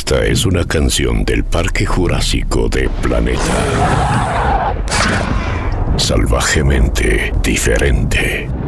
Esta es una canción del Parque Jurásico de Planeta. Salvajemente diferente.